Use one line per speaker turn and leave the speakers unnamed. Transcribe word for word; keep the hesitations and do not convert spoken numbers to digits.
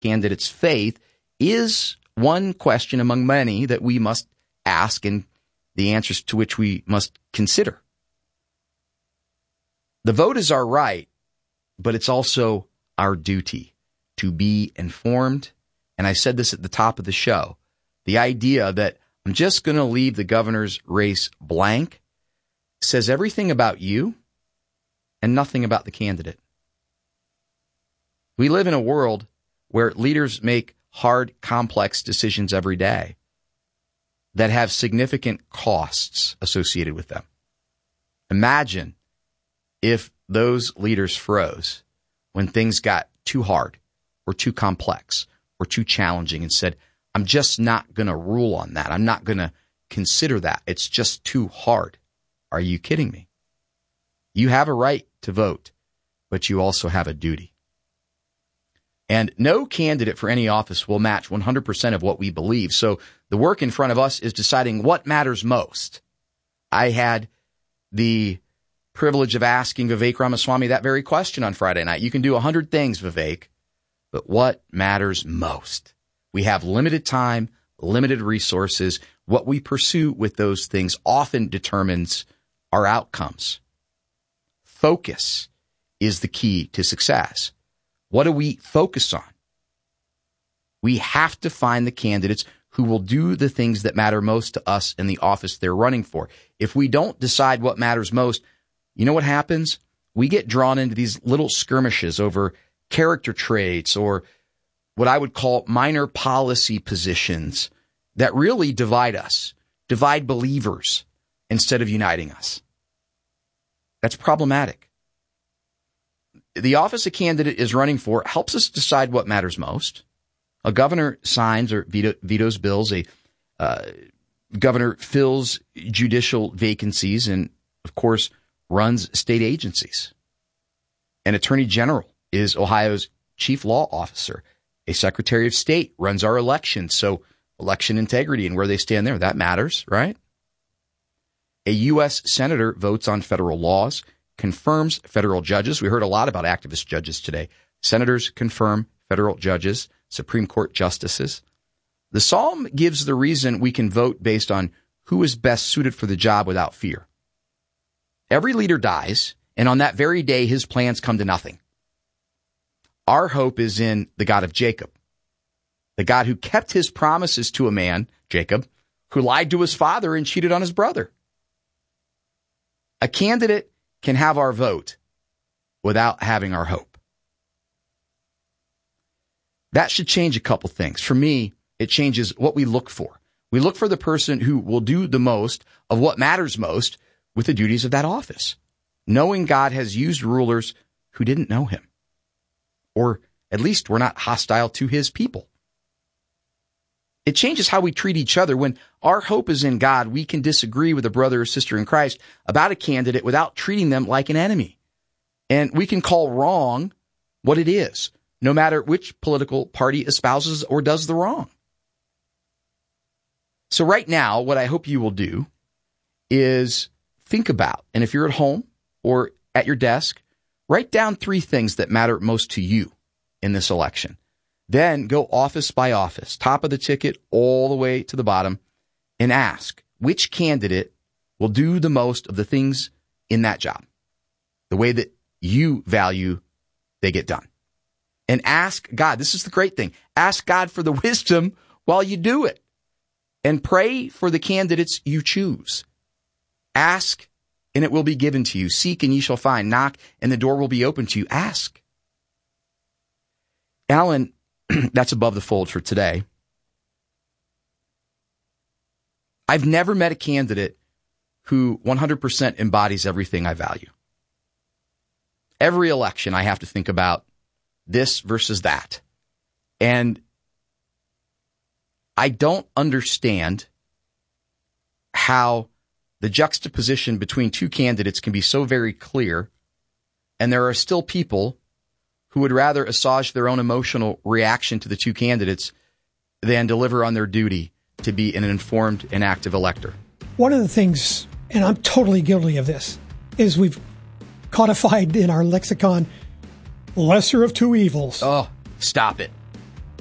candidate's faith is one question among many that we must ask and the answers to which we must consider. The vote is our right, but it's also our duty to be informed. And I said this at the top of the show. The idea that I'm just going to leave the governor's race blank says everything about you and nothing about the candidate. We live in a world where leaders make hard, complex decisions every day that have significant costs associated with them. Imagine if those leaders froze when things got too hard or too complex or too challenging and said, I'm just not going to rule on that. I'm not going to consider that. It's just too hard. Are you kidding me? You have a right to vote, but you also have a duty. And no candidate for any office will match one hundred percent of what we believe. So the work in front of us is deciding what matters most. I had the privilege of asking Vivek Ramaswamy that very question on Friday night. You can do a hundred things, Vivek, but what matters most? We have limited time, limited resources. What we pursue with those things often determines our outcomes. Focus is the key to success. What do we focus on? We have to find the candidates who will do the things that matter most to us in the office they're running for. If we don't decide what matters most, you know what happens? We get drawn into these little skirmishes over character traits or what I would call minor policy positions that really divide us, divide believers instead of uniting us. That's problematic. The office a candidate is running for helps us decide what matters most. A governor signs or veto, vetoes bills. A uh, governor fills judicial vacancies and, of course, runs state agencies. An attorney general is Ohio's chief law officer. A secretary of state runs our elections. So election integrity and where they stand there, that matters, right? A U S senator votes on federal laws, confirms federal judges. We heard a lot about activist judges today. Senators confirm federal judges, Supreme Court justices. The psalm gives the reason we can vote based on who is best suited for the job without fear. Every leader dies, and on that very day, his plans come to nothing. Our hope is in the God of Jacob, the God who kept his promises to a man, Jacob, who lied to his father and cheated on his brother. A candidate can have our vote without having our hope. That should change a couple things. For me, it changes what we look for. We look for the person who will do the most of what matters most with the duties of that office, knowing God has used rulers who didn't know him, or at least were not hostile to his people. It changes how we treat each other. When our hope is in God, we can disagree with a brother or sister in Christ about a candidate without treating them like an enemy. And we can call wrong what it is, no matter which political party espouses or does the wrong. So right now, what I hope you will do is think about, and if you're at home or at your desk, write down three things that matter most to you in this election. Then go office by office, top of the ticket all the way to the bottom, and ask which candidate will do the most of the things in that job, the way that you value they get done. And ask God, this is the great thing, ask God for the wisdom while you do it. And pray for the candidates you choose. Ask, and it will be given to you. Seek, and ye shall find. Knock, and the door will be open to you. Ask. Alan, that's above the fold for today. I've never met a candidate who one hundred percent embodies everything I value. Every election, I have to think about this versus that. And I don't understand how the juxtaposition between two candidates can be so very clear, and there are still people who would rather assuage their own emotional reaction to the two candidates than deliver on their duty to be an informed and active elector.
One of the things, and I'm totally guilty of this, is we've codified in our lexicon lesser of two evils.
Oh, stop it.